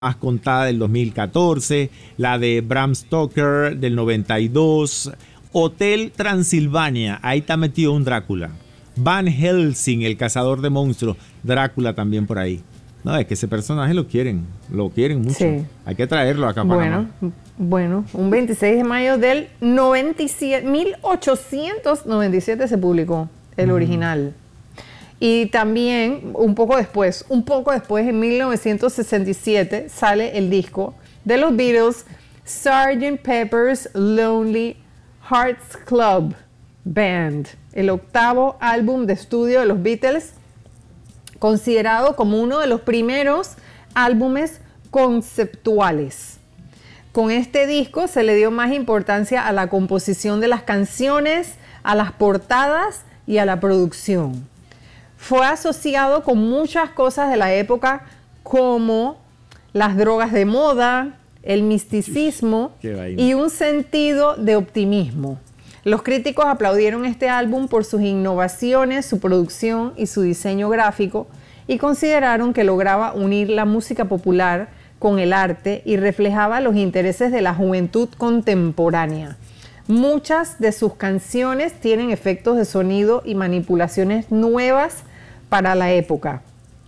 más contada del 2014, la de Bram Stoker del 92, Hotel Transilvania, ahí está metido un Drácula. Van Helsing, el cazador de monstruos, Drácula también por ahí. No, es que ese personaje lo quieren mucho. Sí. Hay que traerlo acá para Panamá. Bueno, un 26 de mayo del 1897 se publicó el original. Y también un poco después, en 1967, sale el disco de los Beatles, Sgt. Pepper's Lonely Hearts Club Band, el octavo álbum de estudio de los Beatles, considerado como uno de los primeros álbumes conceptuales. Con este disco se le dio más importancia a la composición de las canciones, a las portadas y a la producción. Fue asociado con muchas cosas de la época como las drogas de moda, el misticismo y un sentido de optimismo. Los críticos aplaudieron este álbum por sus innovaciones, su producción y su diseño gráfico y consideraron que lograba unir la música popular con el arte y reflejaba los intereses de la juventud contemporánea. Muchas de sus canciones tienen efectos de sonido y manipulaciones nuevas para la época.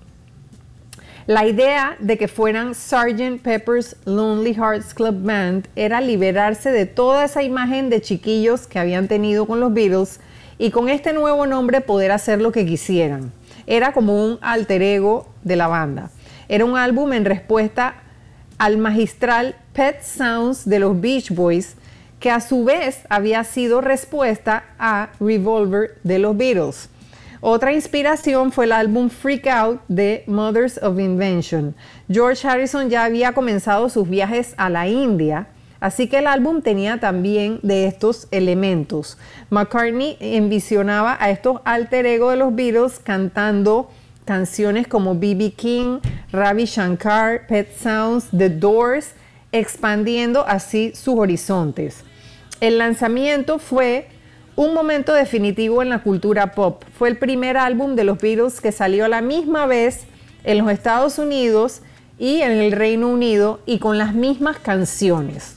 La idea de que fueran Sgt. Pepper's Lonely Hearts Club Band era liberarse de toda esa imagen de chiquillos que habían tenido con los Beatles y con este nuevo nombre poder hacer lo que quisieran. Era como un alter ego de la banda. Era un álbum en respuesta al magistral Pet Sounds de los Beach Boys, que a su vez había sido respuesta a Revolver de los Beatles. Otra inspiración fue el álbum Freak Out de Mothers of Invention. George Harrison ya había comenzado sus viajes a la India, así que el álbum tenía también de estos elementos. McCartney envisionaba a estos alter ego de los Beatles cantando canciones como B.B. King, Ravi Shankar, Pet Sounds, The Doors, expandiendo así sus horizontes. El lanzamiento fue un momento definitivo en la cultura pop. Fue el primer álbum de los Beatles que salió a la misma vez en los Estados Unidos y en el Reino Unido y con las mismas canciones.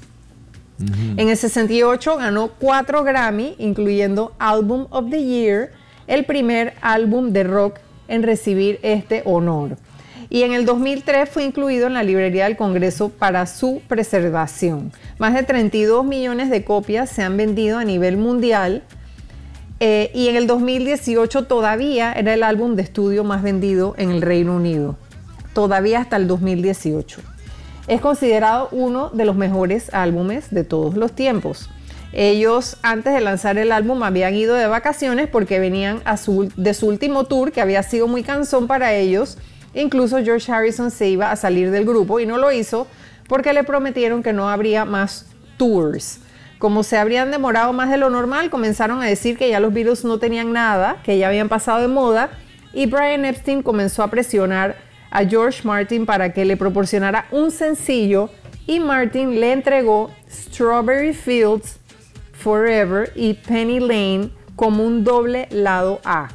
En el 68 ganó 4 Grammy, incluyendo Album of the Year, el primer álbum de rock en recibir este honor. Y en el 2003 fue incluido en la librería del Congreso para su preservación. Más de 32 millones de copias se han vendido a nivel mundial y en el 2018 todavía era el álbum de estudio más vendido en el Reino Unido. Todavía hasta el 2018. Es considerado uno de los mejores álbumes de todos los tiempos. Ellos, antes de lanzar el álbum, habían ido de vacaciones porque venían de su último tour, que había sido muy cansón para ellos. Incluso George Harrison se iba a salir del grupo y no lo hizo porque le prometieron que no habría más tours. Como se habrían demorado más de lo normal, comenzaron a decir que ya los Beatles no tenían nada, que ya habían pasado de moda, y Brian Epstein comenzó a presionar a George Martin para que le proporcionara un sencillo y Martin le entregó Strawberry Fields Forever y Penny Lane como un doble lado A.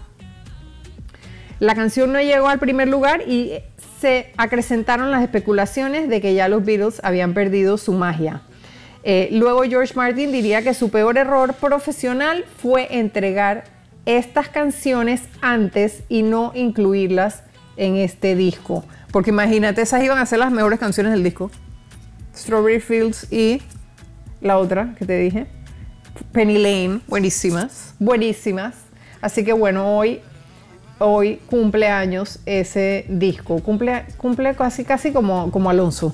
La canción no llegó al primer lugar y se acrecentaron las especulaciones de que ya los Beatles habían perdido su magia. Luego George Martin diría que su peor error profesional fue entregar estas canciones antes y no incluirlas en este disco. Porque imagínate, esas iban a ser las mejores canciones del disco. Strawberry Fields y la otra que te dije, Penny Lane, buenísimas. Así que bueno, hoy cumple años ese disco. Cumple casi como Alonso.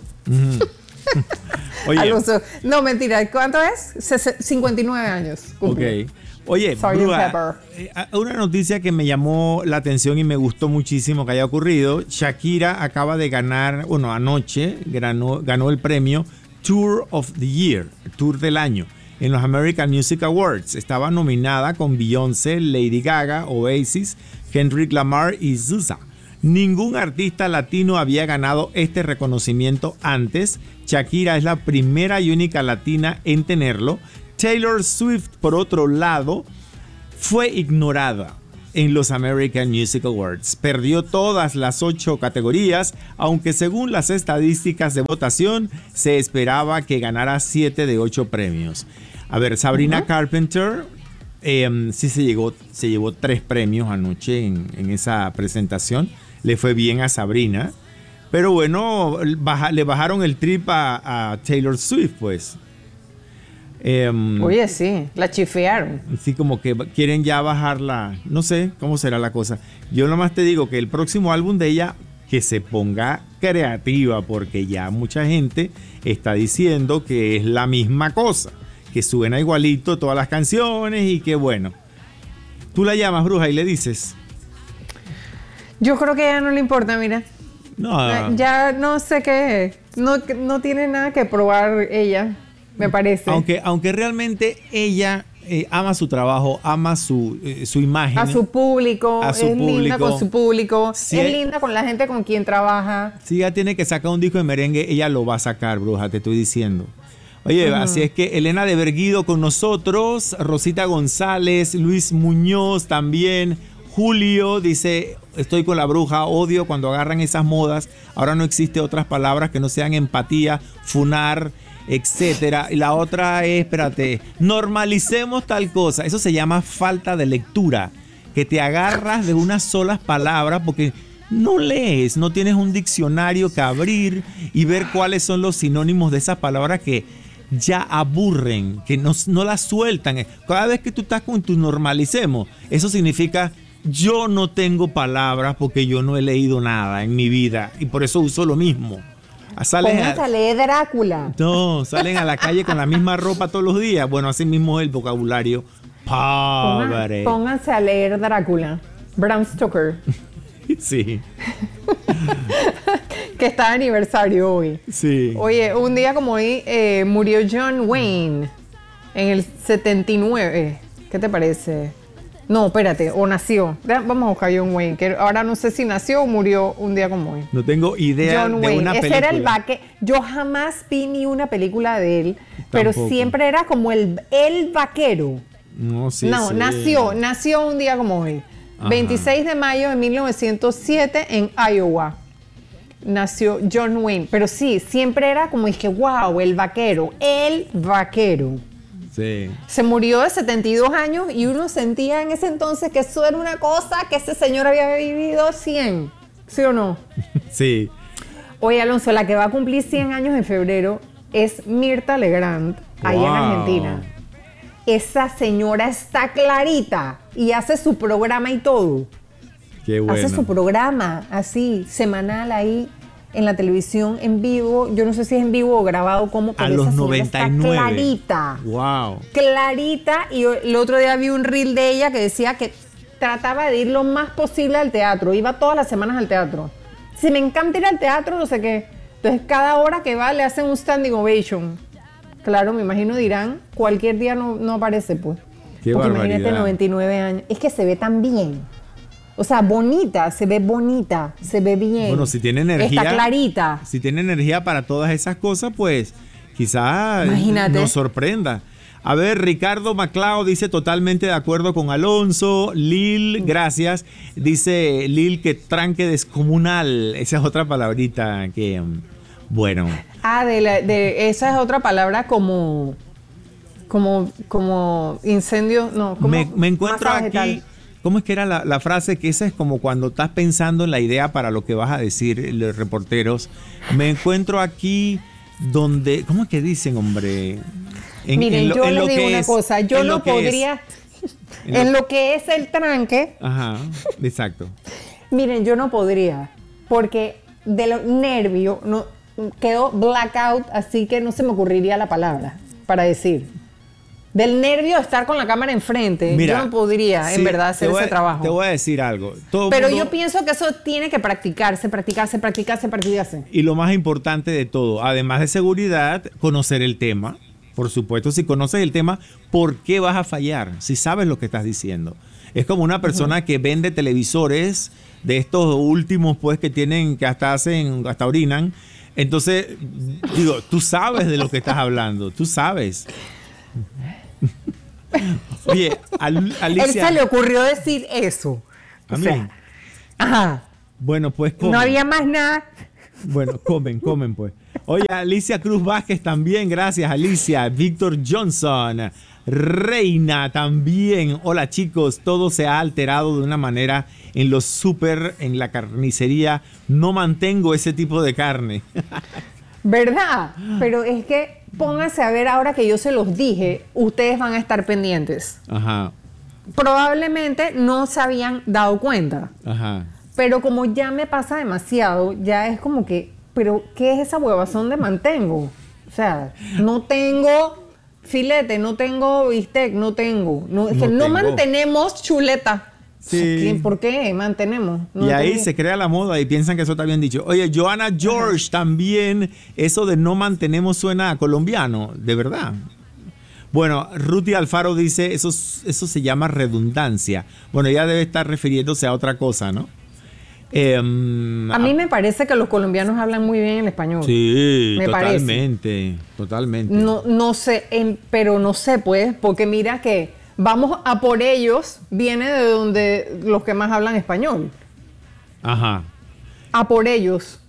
Oye. Alonso. No, mentira. ¿Cuánto es? 59 años. Cumple. Ok. Oye, Brua, una noticia que me llamó la atención y me gustó muchísimo que haya ocurrido. Shakira acaba de ganar, anoche ganó el premio Tour of the Year, Tour del Año, en los American Music Awards. Estaba nominada con Beyoncé, Lady Gaga, Oasis, Kendrick Lamar y SZA. Ningún artista latino había ganado este reconocimiento antes. Shakira es la primera y única latina en tenerlo. Taylor Swift, por otro lado, fue ignorada. en los American Music Awards. Perdió todas las 8 categorías, aunque según las estadísticas de votación se esperaba que ganara 7 de 8 premios. A ver, Sabrina Carpenter sí se llevó 3 premios anoche en esa presentación. Le fue bien a Sabrina. Pero bueno, le bajaron el trip a Taylor Swift, pues. Oye, sí, la chifearon. Sí, como que quieren ya bajarla. No sé cómo será la cosa. Yo nomás te digo que el próximo álbum de ella, que se ponga creativa, porque ya mucha gente está diciendo que es la misma cosa, que suena igualito todas las canciones y que bueno. Tú la llamas, bruja, y le dices. Yo creo que a ella no le importa, mira. No. Ya no sé qué. No tiene nada que probar ella, me parece. Aunque realmente ella ama su trabajo, ama su imagen. A su público, linda con su público, sí, es linda con la gente con quien trabaja. Si ella tiene que sacar un disco de merengue, ella lo va a sacar, bruja, te estoy diciendo. Oye, así es que Elena de Berguido con nosotros, Rosita González, Luis Muñoz también, Julio dice, estoy con la bruja, odio cuando agarran esas modas, ahora no existe otras palabras que no sean empatía, funar, etcétera. Y la otra es, espérate, normalicemos tal cosa, eso se llama falta de lectura, que te agarras de unas solas palabras porque no lees, no tienes un diccionario que abrir y ver cuáles son los sinónimos de esas palabras que ya aburren, que no las sueltan. Cada vez que tú estás con tu normalicemos, eso significa yo no tengo palabras porque yo no he leído nada en mi vida y por eso uso lo mismo. Pónganse a leer Drácula. No, salen a la calle con la misma ropa todos los días. Bueno, así mismo es el vocabulario. Pobre. Pónganse a leer Drácula. Bram Stoker. Sí. Que está de aniversario hoy. Sí. Oye, un día como hoy murió John Wayne en el 79. ¿Qué te parece? No, espérate, o nació. Vamos a buscar John Wayne, que ahora no sé si nació o murió un día como hoy. No tengo idea John de Wayne. una película. Ese era el vaquero. Yo jamás vi ni una película de él, pero siempre era como el vaquero. No, sí, no, sí. nació un día como hoy. Ajá. 26 de mayo de 1907 en Iowa. Nació John Wayne. Pero sí, siempre era como dije, wow, el vaquero. El vaquero. Sí. Se murió de 72 años y uno sentía en ese entonces que eso era una cosa que ese señor había vivido 100. ¿Sí o no? Sí. Oye, Alonso, la que va a cumplir 100 años en febrero es Mirtha Legrand, allá en Argentina. Esa señora está clarita y hace su programa y todo. Qué bueno. Hace su programa así, semanal ahí en la televisión en vivo. Yo no sé si es en vivo o grabado como, pero a los esa 99. Está clarita. Wow. Clarita. Y el otro día vi un reel de ella que decía que trataba de ir lo más posible al teatro. Iba todas las semanas al teatro. Si me encanta ir al teatro, no sé qué. Entonces cada hora que va le hacen un standing ovation. Claro, me imagino dirán, cualquier día no aparece, pues. Qué porque barbaridad. Imagínate 99 años. Es que se ve tan bien. O sea, bonita, se ve bien. Bueno, si tiene energía. Está clarita. Si tiene energía para todas esas cosas, pues quizás nos sorprenda. A ver, Ricardo Maclao dice totalmente de acuerdo con Alonso. Lil, gracias. Dice Lil que tranque descomunal. Esa es otra palabrita que, bueno. Esa es otra palabra como incendio, no. Como me encuentro aquí. ¿Cómo es que era la frase? Que esa es como cuando estás pensando en la idea para lo que vas a decir, los reporteros. Me encuentro aquí donde... ¿Cómo es que dicen, hombre? Miren, yo les digo una cosa. Yo no podría... En lo que es el tranque... Ajá, exacto. Miren, yo no podría. Porque de los nervios quedó blackout, así que no se me ocurriría la palabra para decir. Del nervio de estar con la cámara enfrente. Mira, yo no podría, en verdad, hacer ese trabajo. Te voy a decir algo. Pero yo pienso que eso tiene que practicarse. Y lo más importante de todo, además de seguridad, conocer el tema. Por supuesto, si conoces el tema, ¿por qué vas a fallar? Si sabes lo que estás diciendo. Es como una persona que vende televisores de estos últimos, pues, que tienen, que hasta orinan. Entonces, digo, tú sabes de lo que estás hablando. Tú sabes. Oye, Alicia. Él se le ocurrió decir eso. A mí. Ajá. Bueno, pues comen. No había más nada. Bueno, comen pues. Oye, Alicia Cruz Vázquez también, gracias Alicia. Víctor Johnson, Reina también. Hola chicos, todo se ha alterado de una manera en los súper, en la carnicería. No mantengo ese tipo de carne. ¿Verdad? Pero es que pónganse a ver ahora que yo se los dije, ustedes van a estar pendientes. Ajá. Probablemente no se habían dado cuenta. Ajá. Pero como ya me pasa demasiado, ya es como que, ¿pero qué es esa huevazón de mantengo? O sea, no tengo filete, no tengo bistec, no tengo. No, es que no mantenemos chuleta. Sí. ¿Por qué mantenemos? No y ahí entendí. se crea la moda y piensan que eso está bien dicho. Oye, Joanna George también, eso de no mantenemos suena a colombiano, de verdad. Bueno, Ruthie Alfaro dice, eso se llama redundancia. Bueno, ella debe estar refiriéndose a otra cosa, ¿no? A mí me parece que los colombianos hablan muy bien el español. Sí, me totalmente, parece. totalmente. No sé, pero no sé, pues, porque mira que vamos a por ellos, viene de donde los que más hablan español. Ajá. A por ellos.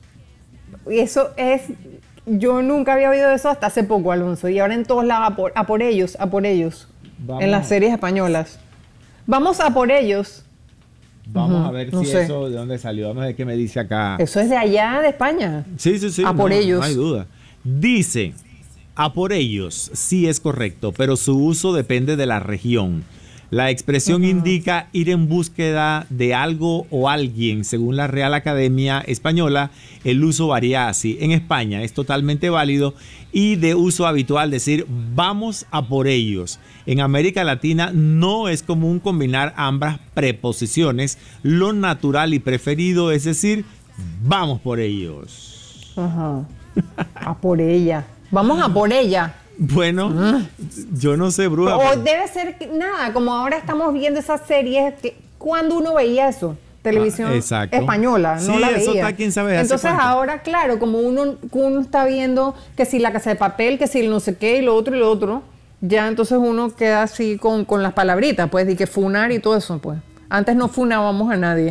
Y eso es, yo nunca había oído eso hasta hace poco, Alonso, y ahora en todos lados a por ellos, Vamos. en las series españolas. Vamos a por ellos. Vamos a ver no si sé. eso de dónde salió. Vamos a ver qué me dice acá. Eso es de allá, de España. Sí. A por ellos. No hay duda. Dice, a por ellos, sí es correcto, pero su uso depende de la región. La expresión indica ir en búsqueda de algo o alguien. Según la Real Academia Española, el uso varía así. En España es totalmente válido y de uso habitual decir vamos a por ellos. En América Latina no es común combinar ambas preposiciones. Lo natural y preferido es decir vamos por ellos. Ajá. A por ella. Vamos a por ella. Bueno, yo no sé, Bruja. O debe ser nada, como ahora estamos viendo esas series que cuando uno veía eso, televisión española, no sí, la veía. eso está quién sabe hace Entonces cuánto. ahora, claro, como uno está viendo que si La Casa de Papel, que si el no sé qué y lo otro, ya entonces uno queda así con las palabritas, pues, y que funar y todo eso, pues. Antes no funábamos a nadie.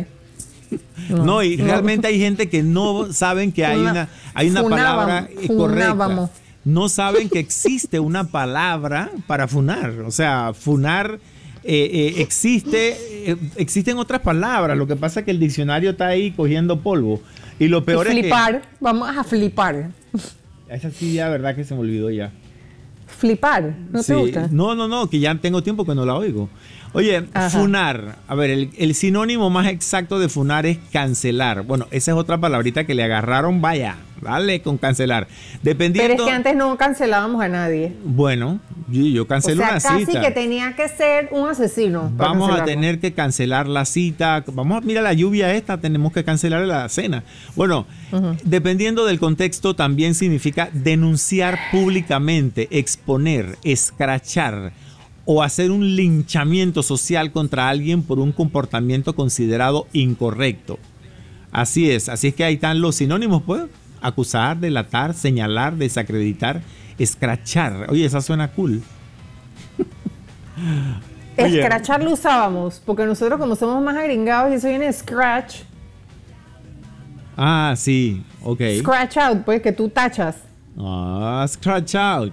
No, y realmente hay gente que no saben que hay una palabra correcta. No saben que existe una palabra para funar. O sea, funar existen otras palabras. Lo que pasa es que el diccionario está ahí cogiendo polvo. Y lo peor es que... Flipar, vamos a flipar. Esa sí, la verdad que se me olvidó ya. Flipar, ¿no te gusta? No, que ya tengo tiempo que no la oigo. Oye, Ajá. funar. A ver, el sinónimo más exacto de funar es cancelar. Bueno, esa es otra palabrita que le agarraron, vaya, dale con cancelar. Dependiendo... Pero es que antes no cancelábamos a nadie. Bueno, yo cancelo una casi cita. que tenía que ser un asesino. para Vamos a cancelarlo. tener que cancelar la cita. Vamos a mirar la lluvia esta, tenemos que cancelar la cena. Bueno, dependiendo del contexto, también significa denunciar públicamente, exponer, escrachar o hacer un linchamiento social contra alguien por un comportamiento considerado incorrecto. Así es que ahí están los sinónimos, pues. Acusar, delatar, señalar, desacreditar, escrachar. Oye, esa suena cool. Oye. Escrachar lo usábamos, porque nosotros como somos más agringados y eso viene de scratch. Ah, sí, ok. Scratch out, pues, que tú tachas. Ah, scratch out.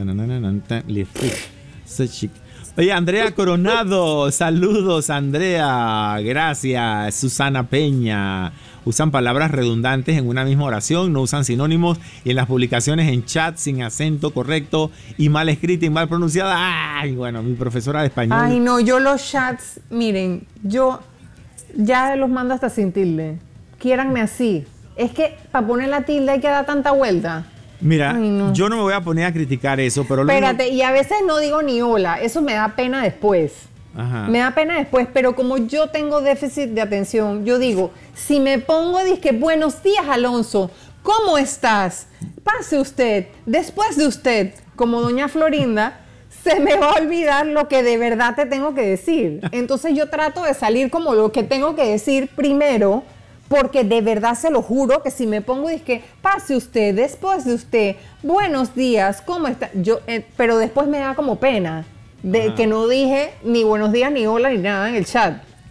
Oye, Andrea Coronado, saludos Andrea, gracias. Susana Peña, usan palabras redundantes en una misma oración, no usan sinónimos y en las publicaciones en chat sin acento correcto y mal escrita y mal pronunciada. Ay, bueno, mi profesora de español. Ay, no, yo los chats, miren, yo ya los mando hasta sin tilde. Quiéranme así. Es que para poner la tilde hay que dar tanta vuelta. Mira, Ay, no. yo no me voy a poner a criticar eso, pero... Espérate, y a veces no digo ni hola, eso me da pena después. Ajá. Me da pena después, pero como yo tengo déficit de atención, yo digo, si me pongo, dizque, buenos días, Alonso, ¿cómo estás? Pase usted, después de usted, como doña Florinda, se me va a olvidar lo que de verdad te tengo que decir. Entonces yo trato de salir como lo que tengo que decir primero, porque de verdad se lo juro que si me pongo dizque, pase usted, después de usted, buenos días, ¿cómo está? Yo, pero después me da como pena de que no dije ni buenos días, ni hola, ni nada en el chat.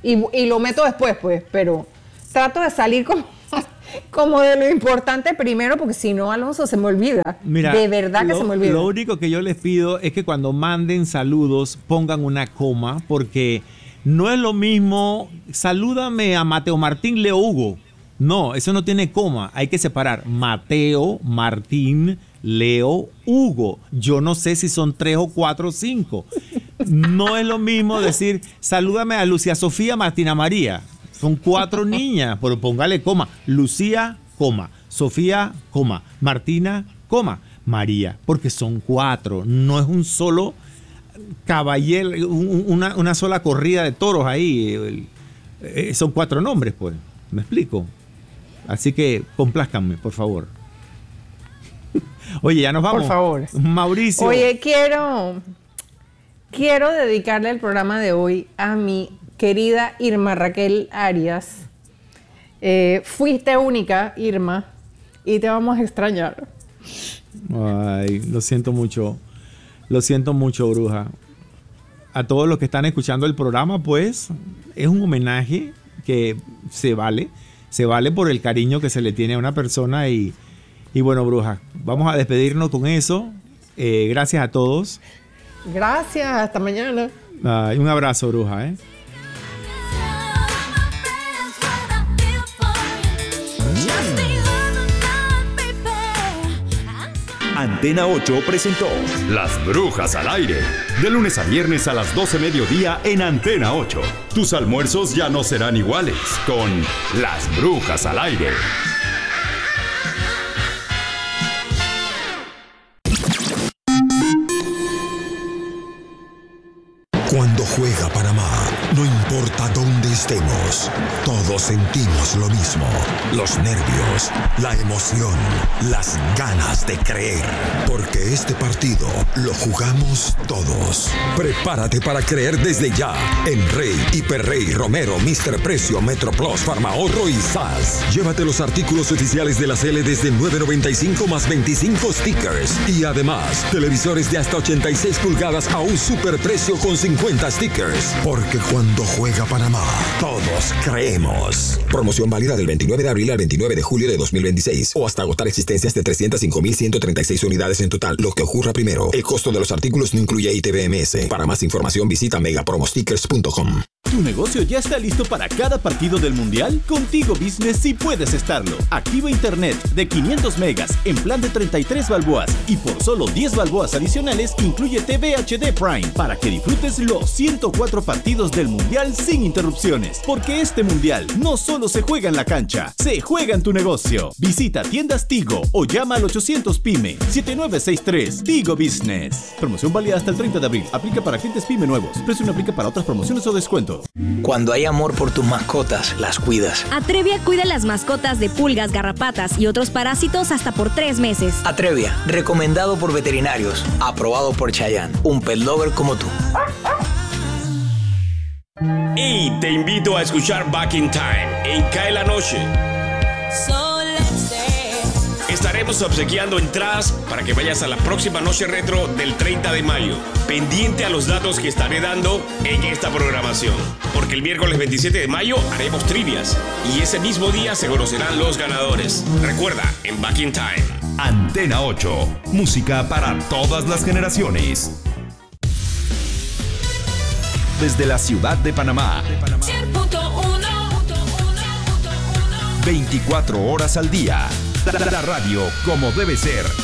y lo meto después, pues, pero trato de salir como de lo importante primero, porque si no, Alonso, se me olvida. Mira, de verdad que se me olvida. Lo único que yo les pido es que cuando manden saludos pongan una coma, porque no es lo mismo salúdame a Mateo Martín Leo Hugo. No, eso no tiene coma. Hay que separar Mateo Martín Leo Hugo. Yo no sé si son 3 o 4 o 5. No es lo mismo decir salúdame a Lucía Sofía Martina María. Son 4 niñas, pero póngale coma. Lucía, coma. Sofía, coma. Martina, coma. María, porque son 4. No es un solo caballero, una sola corrida de toros ahí. Son 4 nombres, pues. ¿Me explico? Así que complázcanme, por favor. Oye, ya nos vamos. Por favor. Mauricio. Oye, quiero dedicarle el programa de hoy a mi querida Irma Raquel Arias. Fuiste única, Irma, y te vamos a extrañar. Ay, lo siento mucho. Lo siento mucho, bruja. A todos los que están escuchando el programa, pues, es un homenaje que se vale. Se vale por el cariño que se le tiene a una persona y bueno, bruja, vamos a despedirnos con eso. Gracias a todos. Gracias, hasta mañana. Un abrazo, bruja, Antena 8 presentó Las Brujas al Aire. De lunes a viernes a las 12 mediodía en Antena 8. Tus almuerzos ya no serán iguales con Las Brujas al Aire. Cuando juega Panamá, no importa dónde estemos, todos sentimos lo mismo. Los nervios, la emoción, las ganas de creer. Porque este partido lo jugamos todos. Prepárate para creer desde ya en Rey, Hiperrey, Romero, Mr. Precio, MetroPlus, Farmahorro y SAS. Llévate los artículos oficiales de la CL desde $9.95 más 25 stickers. Y además, televisores de hasta 86 pulgadas a un superprecio con 50 stickers. Porque cuando juega Panamá, todos creemos. Promoción válida del 29 de abril al 29 de julio de 2026 o hasta agotar existencias de 305.136 unidades en total. Lo que ocurra primero. El costo de los artículos no incluye ITBMS. Para más información visita megapromostickers.com. ¿Tu negocio ya está listo para cada partido del Mundial? Contigo Business sí puedes estarlo. Activa Internet de 500 megas en plan de 33 balboas y por solo 10 balboas adicionales incluye TV HD Prime para que disfrutes los 104 partidos del Mundial sin interrupciones. Porque este Mundial no solo se juega en la cancha, se juega en tu negocio. Visita tiendas Tigo o llama al 800 PYME 7963 Tigo Business. Promoción válida hasta el 30 de abril. Aplica para clientes PYME nuevos. Precio no aplica para otras promociones o descuentos. Cuando hay amor por tus mascotas, las cuidas. Atrevia cuida las mascotas de pulgas, garrapatas y otros parásitos hasta por 3 meses. Atrevia, recomendado por veterinarios, aprobado por Chayanne, un pet lover como tú. Y te invito a escuchar Back in Time en Cae la Noche. Estaremos obsequiando entradas para que vayas a la próxima noche retro del 30 de mayo. Pendiente a los datos que estaré dando en esta programación. Porque el miércoles 27 de mayo haremos trivias y ese mismo día se conocerán los ganadores. Recuerda, en Back in Time. Antena 8. Música para todas las generaciones. Desde la ciudad de Panamá. 24 horas al día. La radio como debe ser.